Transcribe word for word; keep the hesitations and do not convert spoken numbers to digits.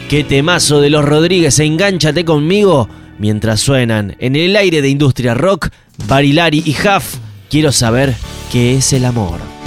Qué temazo de los Rodríguez, Engánchate conmigo, mientras suenan en el aire de Industria Rock, Barilari y Huff, Quiero saber qué es el amor.